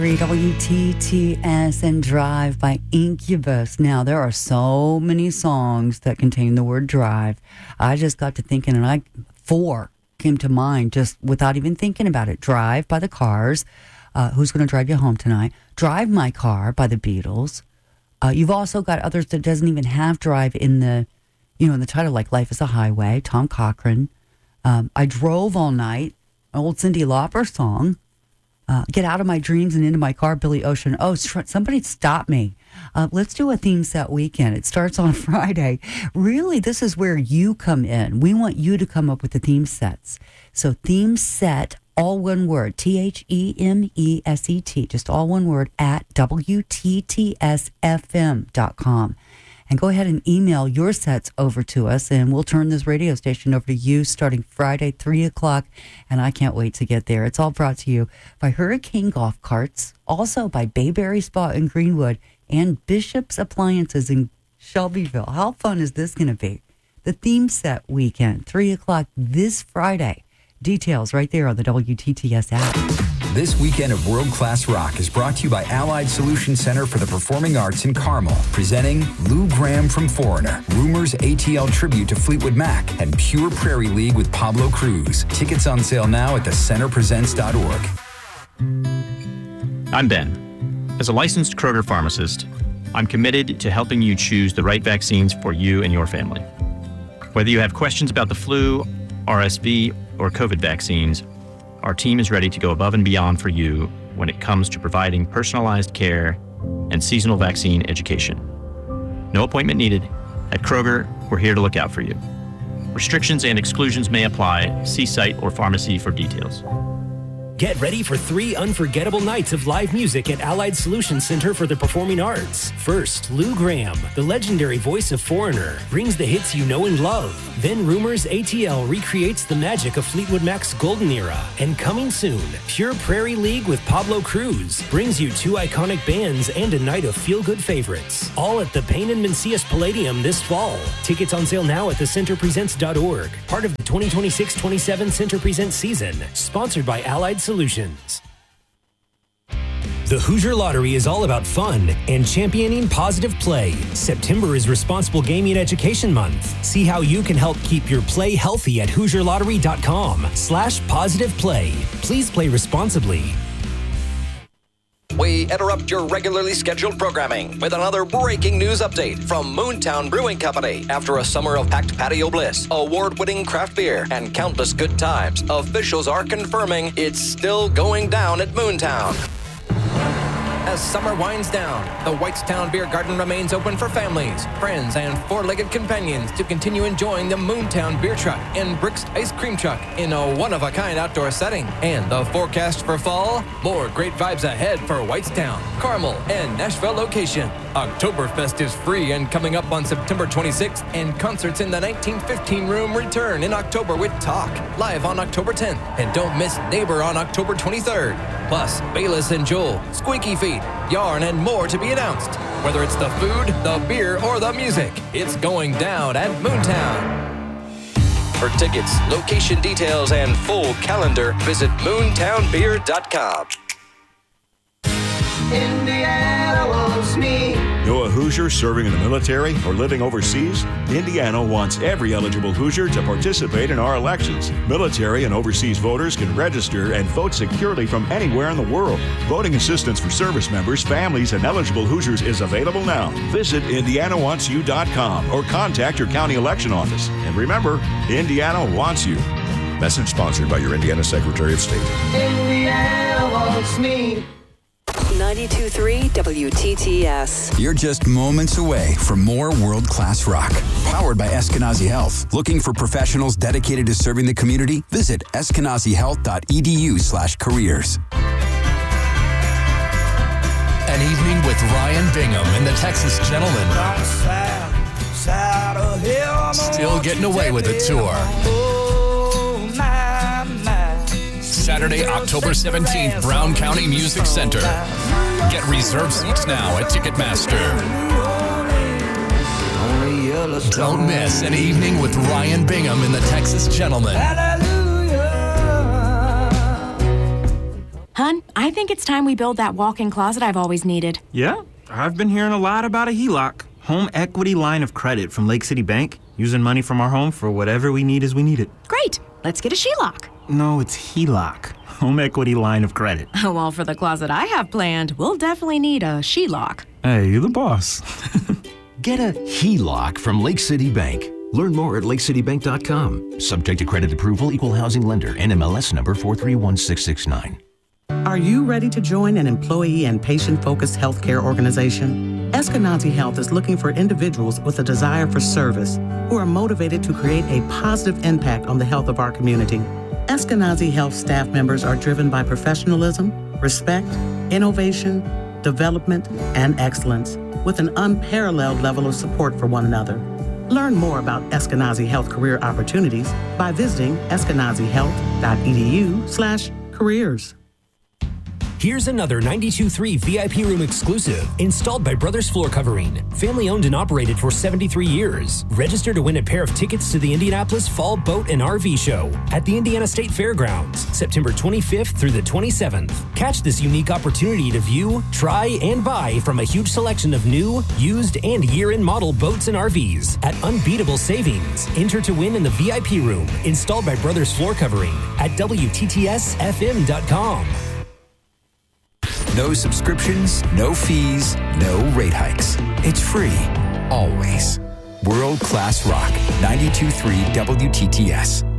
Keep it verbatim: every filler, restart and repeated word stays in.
W T T S and Drive by Incubus. Now, there are so many songs that contain the word drive. I just got to thinking, and I four came to mind just without even thinking about it. Drive by the Cars. Uh, Who's Going to Drive You Home Tonight? Drive My Car by the Beatles. Uh, you've also got others that doesn't even have drive in the, you know, in the title, like Life is a Highway, Tom Cochrane. Um, I Drove All Night, an old Cyndi Lauper song. Uh, Get Out of My Dreams and Into My Car, Billy Ocean. Oh, somebody stop me. Uh, let's do a theme set weekend. It starts on Friday. Really, this is where you come in. We want you to come up with the theme sets. So theme set, all one word, T H E M E S E T, just all one word, at W T T S F M dot com. And go ahead and email your sets over to us, and we'll turn this radio station over to you starting Friday, three o'clock, and I can't wait to get there. It's all brought to you by Hurricane Golf Carts, also by Bayberry Spa in Greenwood, and Bishop's Appliances in Shelbyville. How fun is this going to be? The theme set weekend, three o'clock this Friday. Details right there on the W T T S app. This weekend of World Class Rock is brought to you by Allied Solution Center for the Performing Arts in Carmel, presenting Lou Gramm from Foreigner, Rumors A T L Tribute to Fleetwood Mac, and Pure Prairie League with Pablo Cruz. Tickets on sale now at the center presents dot org. I'm Ben. As a licensed Kroger pharmacist, I'm committed to helping you choose the right vaccines for you and your family. Whether you have questions about the flu, R S V, or COVID vaccines, our team is ready to go above and beyond for you when it comes to providing personalized care and seasonal vaccine education. No appointment needed. At Kroger, we're here to look out for you. Restrictions and exclusions may apply. See site or pharmacy for details. Get ready for three unforgettable nights of live music at Allied Solution Center for the Performing Arts. First, Lou Gramm, the legendary voice of Foreigner, brings the hits you know and love. Then Rumors A T L recreates the magic of Fleetwood Mac's golden era. And coming soon, Pure Prairie League with Pablo Cruz brings you two iconic bands and a night of feel-good favorites. All at the Payne and Macias Palladium this fall. Tickets on sale now at the center presents dot org. Part of the twenty twenty-six twenty-seven Center Presents season. Sponsored by Allied Solutions. The Hoosier Lottery is all about fun and championing positive play. September is Responsible Gaming Education Month. See how you can help keep your play healthy at Hoosier Lottery dot com slash positive play. Please play responsibly. We interrupt your regularly scheduled programming with another breaking news update from Moontown Brewing Company. After a summer of packed patio bliss, award-winning craft beer, and countless good times, officials are confirming it's still going down at Moontown. As summer winds down, the Whitestown Beer Garden remains open for families, friends, and four-legged companions to continue enjoying the Moontown Beer Truck and Brick's Ice Cream Truck in a one-of-a-kind outdoor setting. And the forecast for fall? More great vibes ahead for Whitestown, Carmel, and Nashville location. Oktoberfest is free and coming up on September twenty-sixth, and concerts in the nineteen fifteen room return in October with Talk, live on October tenth. And don't miss Neighbor on October twenty-third. Plus, Bayless and Joel, Squeaky Feet, Yarn, and more to be announced. Whether it's the food, the beer, or the music, it's going down at Moontown. For tickets, location details, and full calendar, visit moontown beer dot com. Indiana wants me. You're a Hoosier serving in the military or living overseas? Indiana wants every eligible Hoosier to participate in our elections. Military and overseas voters can register and vote securely from anywhere in the world. Voting assistance for service members, families, and eligible Hoosiers is available now. Visit indiana wants you dot com or contact your county election office. And remember, Indiana wants you. Message sponsored by your Indiana Secretary of State. Indiana wants me. ninety-two point three W T T S. You're just moments away from more world-class rock. Powered by Eskenazi Health. Looking for professionals dedicated to serving the community? Visit eskenazi health dot e d u slash careers. An evening with Ryan Bingham and the Texas Gentlemen. Still getting away with it tour. Saturday, October seventeenth, Brown County Music Center. Get reserved seats now at Ticketmaster. Don't miss an evening with Ryan Bingham and the Texas Gentlemen. Hun, I think it's time we build that walk-in closet I've always needed. Yeah, I've been hearing a lot about a H E L O C, home equity line of credit from Lake City Bank, using money from our home for whatever we need as we need it. Great. Let's get a H E L O C. No, it's H E L O C, home equity line of credit. Well, for the closet I have planned, we'll definitely need a H E L O C. Hey, you're the boss. Get a H E L O C from Lake City Bank. Learn more at lake city bank dot com. Subject to credit approval, equal housing lender, N M L S number four three one six six nine. Are you ready to join an employee and patient-focused healthcare organization? Eskenazi Health is looking for individuals with a desire for service who are motivated to create a positive impact on the health of our community. Eskenazi Health staff members are driven by professionalism, respect, innovation, development, and excellence, with an unparalleled level of support for one another. Learn more about Eskenazi Health career opportunities by visiting eskenazi health dot e d u slash careers. Here's another ninety-two point three V I P room exclusive, installed by Brothers Floor Covering. Family owned and operated for seventy-three years. Register to win a pair of tickets to the Indianapolis Fall Boat and R V Show at the Indiana State Fairgrounds, September twenty-fifth through the twenty-seventh. Catch this unique opportunity to view, try, and buy from a huge selection of new, used, and year-end model boats and R Vs at unbeatable savings. Enter to win in the V I P room, installed by Brothers Floor Covering at W T T S F M dot com. No subscriptions, no fees, no rate hikes. It's free, always. World Class Rock, ninety-two point three W T T S.